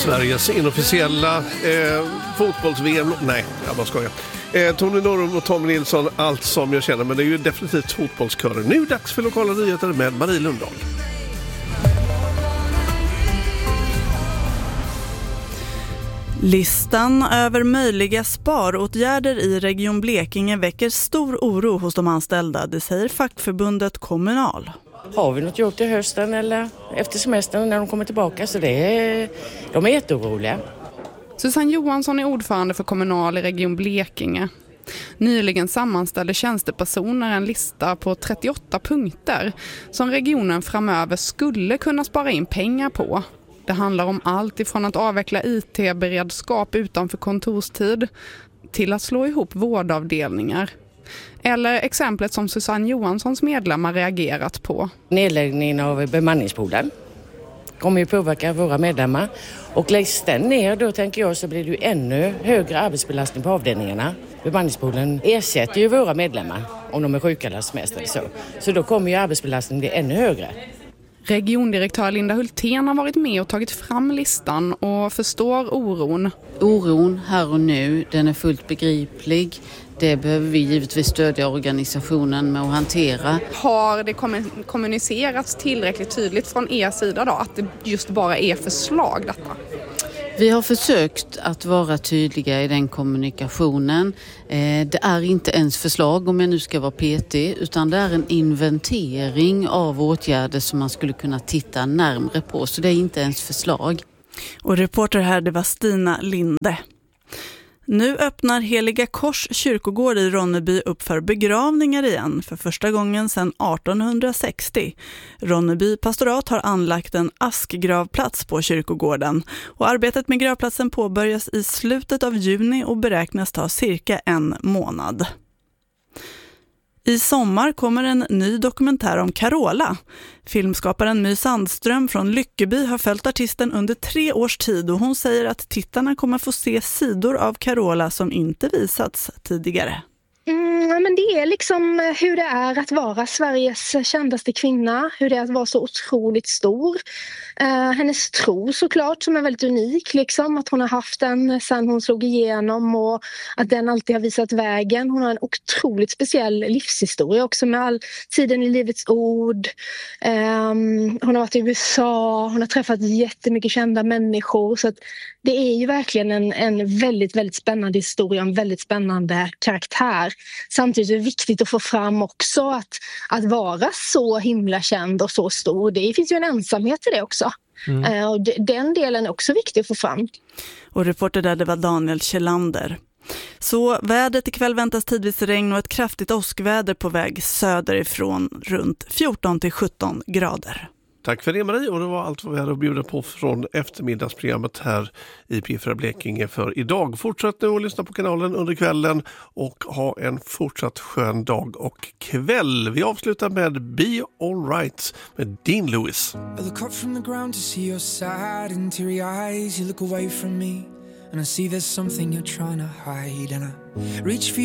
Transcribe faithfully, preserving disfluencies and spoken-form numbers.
Sveriges inofficiella eh, fotbolls-V M. Nej, jag bara skojar. Eh, Tony Norum och Tom Nilsson, allt som jag känner, men det är ju definitivt fotbollskören. Nu är det dags för lokala nyheter med Marie Lundahl. Listan över möjliga sparåtgärder i Region Blekinge väcker stor oro hos de anställda, det säger fackförbundet Kommunal. Har vi något jobb till hösten eller efter semestern när de kommer tillbaka, så det är, de är jätteoroliga. Susanne Johansson är ordförande för Kommunal i Region Blekinge. Nyligen sammanställde tjänstepersoner en lista på trettioåtta punkter som regionen framöver skulle kunna spara in pengar på. Det handlar om allt ifrån att avveckla I T-beredskap utanför kontorstid till att slå ihop vårdavdelningar. Eller exemplet som Susanne Johanssons medlemmar reagerat på. Nedläggningen av bemanningspoolen kommer ju påverka våra medlemmar. Och läggs den ner, då tänker jag, så blir det ju ännu högre arbetsbelastning på avdelningarna. Bemanningspoolen ersätter ju våra medlemmar om de är sjuka eller semester. Så. så då kommer ju arbetsbelastningen bli ännu högre. Regiondirektör Linda Hultén har varit med och tagit fram listan och förstår oron. Oron här och nu, den är fullt begriplig. Det behöver vi givetvis stödja organisationen med att hantera. Har det kommunicerats tillräckligt tydligt från er sida då, att det just bara är förslag detta? Vi har försökt att vara tydliga i den kommunikationen. Det är inte ens förslag, om jag nu ska vara petig, utan det är en inventering av åtgärder som man skulle kunna titta närmare på. Så det är inte ens förslag. Och reporter här, det var Stina Linde. Nu öppnar Heliga Kors kyrkogård i Ronneby upp för begravningar igen för första gången sedan arton sextio. Ronneby pastorat har anlagt en askgravplats på kyrkogården och arbetet med gravplatsen påbörjas i slutet av juni och beräknas ta cirka en månad. I sommar kommer en ny dokumentär om Carola. Filmskaparen My Sandström från Lyckeby har följt artisten under tre års tid och hon säger att tittarna kommer få se sidor av Carola som inte visats tidigare. Mm, men det är liksom hur det är att vara Sveriges kändaste kvinna, hur det är att vara så otroligt stor. Uh, hennes tro såklart som är väldigt unik, liksom, att hon har haft den sedan hon slog igenom och att den alltid har visat vägen. Hon har en otroligt speciell livshistoria också med all tiden i Livets ord. Um, hon har varit i U S A, hon har träffat jättemycket kända människor, så att det är ju verkligen en, en väldigt, väldigt spännande historia, en väldigt spännande karaktär. Samtidigt är det viktigt att få fram också att, att vara så himla känd och så stor. Det finns ju en ensamhet i det också. Mm. Uh, och d- den delen är också viktig att få fram. Och reporter där, det var Daniel Kjellander. Så vädret ikväll väntas tidvis regn och ett kraftigt åskväder på väg söderifrån, runt fjorton till sjutton grader. Tack för det, Marie, och det var allt vad vi hade att bjuda på från eftermiddagsprogrammet här i P fyra Blekinge för idag. Fortsätt nu att lyssna på kanalen under kvällen och ha en fortsatt skön dag och kväll. Vi avslutar med Be All Right med Dean Lewis. I look up from the ground to see your sad and teary eyes. You look away from me and I see there's something you're trying to hide, and I reach for